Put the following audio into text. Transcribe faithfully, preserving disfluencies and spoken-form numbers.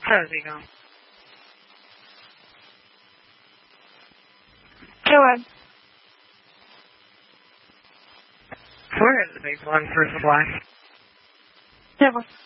How's he going? Go ahead. Where is the big one for supply? Never.